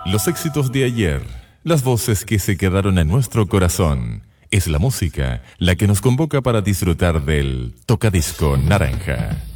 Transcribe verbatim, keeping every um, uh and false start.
Los éxitos de ayer, las voces que se quedaron en nuestro corazón, es la música la que nos convoca para disfrutar del Tocadisco Naranja.